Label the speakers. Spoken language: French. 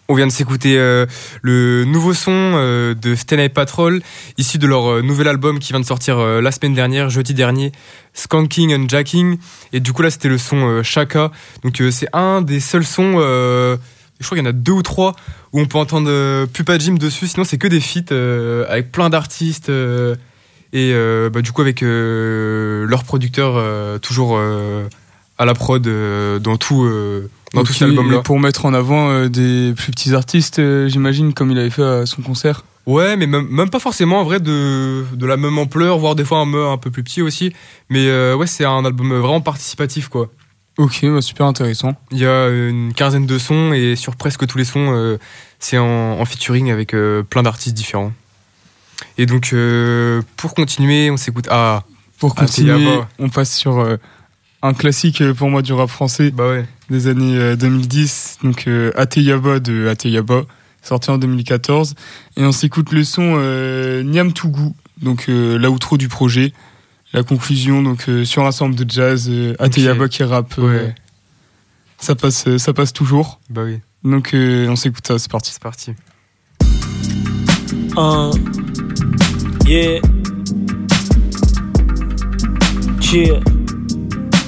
Speaker 1: On vient de s'écouter le nouveau son de Stay Night Patrol, issu de leur nouvel album qui vient de sortir la semaine dernière, jeudi dernier, Skanking and Jacking. Et du coup là c'était le son Shaka. Donc c'est un des seuls sons, je crois qu'il y en a 2 ou 3 où on peut entendre Pupa Jim dessus. Sinon c'est que des feats avec plein d'artistes et du coup avec leur producteur toujours à la prod dans tout cet album-là.
Speaker 2: Et pour mettre en avant des plus petits artistes, j'imagine, comme il avait fait à son concert.
Speaker 1: Ouais, mais même pas forcément, en vrai, de la même ampleur, voire des fois un peu plus petit aussi. Mais ouais, c'est un album vraiment participatif, quoi.
Speaker 2: Ok, bah super intéressant.
Speaker 1: Il y a une quinzaine de sons, et sur presque tous les sons, c'est en featuring avec plein d'artistes différents. Et donc, pour continuer, on s'écoute...
Speaker 2: Pour continuer, on passe sur... un classique pour moi du rap français des années 2010, donc Ateyaba de Ateyaba, sorti en 2014. Et on s'écoute le son Niam Tougou, donc l'outro du projet, la conclusion donc sur un sample de jazz, Ateyaba qui rappe, ça passe toujours.
Speaker 1: Bah oui.
Speaker 2: Donc on s'écoute ça, c'est parti.
Speaker 1: C'est parti.
Speaker 3: Yeah. Cheer.